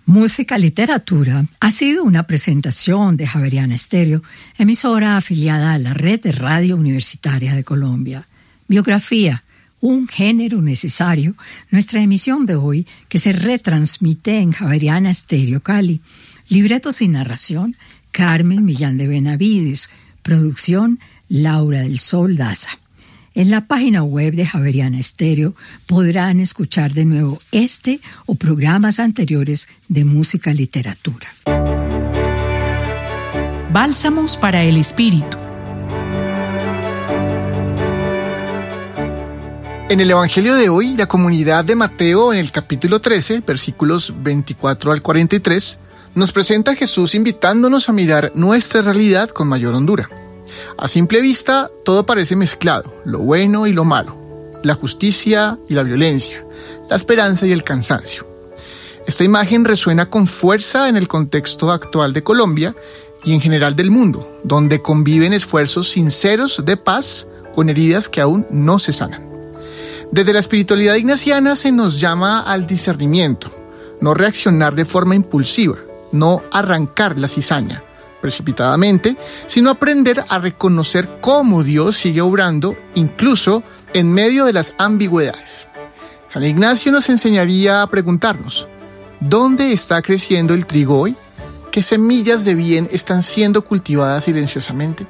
Música Literatura ha sido una presentación de Javeriana Estéreo, emisora afiliada a la Red de Radio Universitaria de Colombia. Biografía, un género necesario, nuestra emisión de hoy que se retransmite en Javeriana Estéreo Cali. Libretos y narración, Carmen Millán de Benavides. Producción, Laura del Sol Daza. En la página web de Javeriana Estéreo podrán escuchar de nuevo este o programas anteriores de Música Literatura. Bálsamos para el Espíritu. En el Evangelio de hoy, la comunidad de Mateo, en el capítulo 13, versículos 24 al 43, nos presenta a Jesús invitándonos a mirar nuestra realidad con mayor hondura. A simple vista, todo parece mezclado, lo bueno y lo malo, la justicia y la violencia, la esperanza y el cansancio. Esta imagen resuena con fuerza en el contexto actual de Colombia y en general del mundo, donde conviven esfuerzos sinceros de paz con heridas que aún no se sanan. Desde la espiritualidad ignaciana se nos llama al discernimiento, no reaccionar de forma impulsiva, no arrancar la cizaña precipitadamente, sino aprender a reconocer cómo Dios sigue obrando incluso en medio de las ambigüedades. San Ignacio nos enseñaría a preguntarnos: ¿dónde está creciendo el trigo hoy? ¿Qué semillas de bien están siendo cultivadas silenciosamente?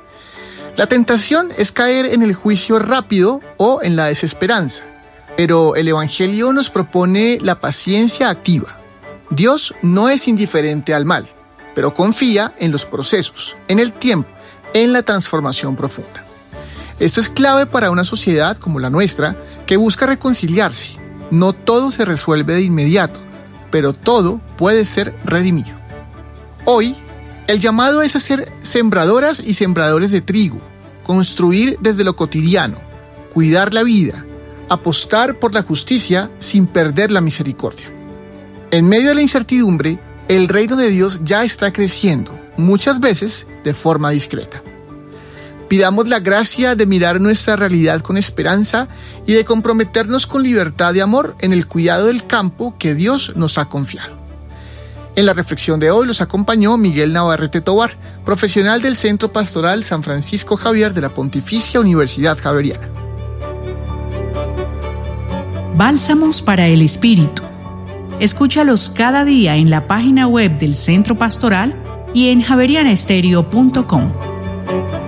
La tentación es caer en el juicio rápido o en la desesperanza, pero el Evangelio nos propone la paciencia activa. Dios no es indiferente al mal, pero confía en los procesos, en el tiempo, en la transformación profunda. Esto es clave para una sociedad como la nuestra, que busca reconciliarse. No todo se resuelve de inmediato, pero todo puede ser redimido. Hoy, el llamado es a ser sembradoras y sembradores de trigo, construir desde lo cotidiano, cuidar la vida, apostar por la justicia sin perder la misericordia. En medio de la incertidumbre, el reino de Dios ya está creciendo, muchas veces de forma discreta. Pidamos la gracia de mirar nuestra realidad con esperanza y de comprometernos con libertad de amor en el cuidado del campo que Dios nos ha confiado. En la reflexión de hoy los acompañó Miguel Navarrete Tobar, profesional del Centro Pastoral San Francisco Javier de la Pontificia Universidad Javeriana. Bálsamos para el Espíritu. Escúchalos cada día en la página web del Centro Pastoral y en javerianaestereo.com.